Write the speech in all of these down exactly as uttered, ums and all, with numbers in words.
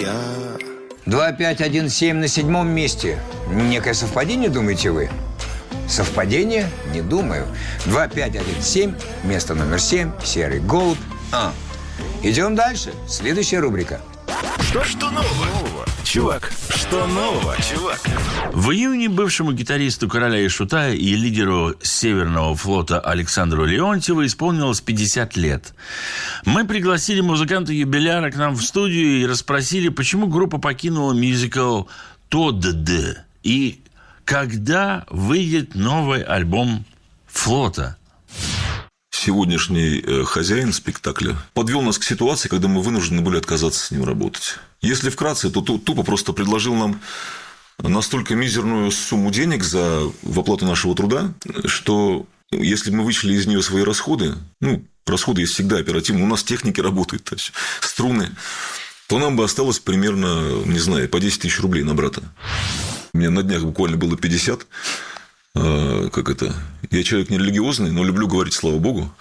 я. два пять один семь на седьмом месте. Некое совпадение, думаете вы? Совпадение? Не думаю. два пять один семь, место номер семь, серый голубь. А. Идем дальше. Следующая рубрика. Что, что нового, чувак? Что нового, чувак? В июне бывшему гитаристу «Короля и Шута» и лидеру Северного флота Александру Леонтьеву исполнилось пятьдесят лет. Мы пригласили музыканта-юбиляра к нам в студию и расспросили, почему группа покинула мюзикл «Тодд» и когда выйдет новый альбом «Флота». Сегодняшний э, хозяин спектакля подвел нас к ситуации, когда мы вынуждены были отказаться с ним работать. Если вкратце, то тупо просто предложил нам настолько мизерную сумму денег за в оплату нашего труда, что если мы вычли из нее свои расходы, ну, расходы есть всегда оперативно, у нас техники работают, то есть струны, то нам бы осталось примерно, не знаю, по десять тысяч рублей на брата. У меня на днях буквально было пятьдесят. Как это? Я человек нерелигиозный, но люблю говорить слава Богу.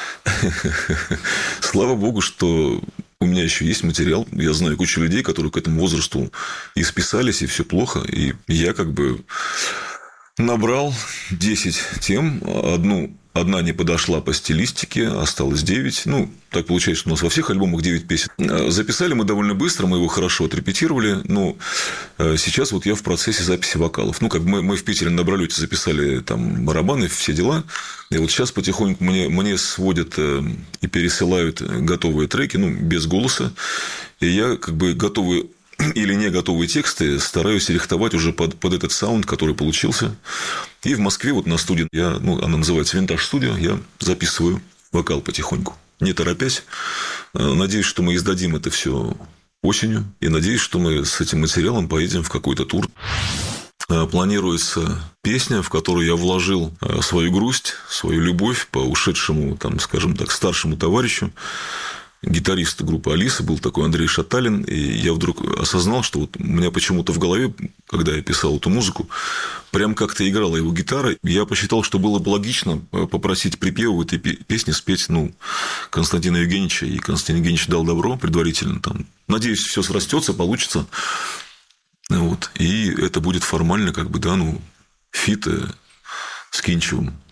Слава Богу, что у меня еще есть материал. Я знаю кучу людей, которые к этому возрасту и списались, и все плохо. И я как бы набрал десять тем. Одну, одна не подошла по стилистике, осталось девять. Ну, так получается, что у нас во всех альбомах девять песен. Записали мы довольно быстро, мы его хорошо отрепетировали. Но сейчас вот я в процессе записи вокалов. Ну, как бы мы, мы в Питере на Добролете записали там барабаны, все дела. И вот сейчас потихоньку мне, мне сводят и пересылают готовые треки, ну, без голоса. И я как бы готовый или не готовые тексты стараюсь рихтовать уже под, под этот саунд, который получился. И в Москве вот на студии, я, ну, она называется «Винтаж Студио», я записываю вокал потихоньку, не торопясь. Надеюсь, что мы издадим это все осенью. И надеюсь, что мы с этим материалом поедем в какой-то тур. Планируется песня, в которую я вложил свою грусть, свою любовь по ушедшему, там, скажем так, старшему товарищу. Гитарист группы «Алиса» был такой Андрей Шаталин, и я вдруг осознал, что вот у меня почему-то в голове, когда я писал эту музыку, прям как-то играла его гитара. Я посчитал, что было бы логично попросить припев в этой песне спеть, ну, Константина Евгеньевича, и Константин Евгеньевич дал добро предварительно. Там, надеюсь, все срастется, получится. Вот. И это будет формально, как бы, да, ну, фит с Кинчевым.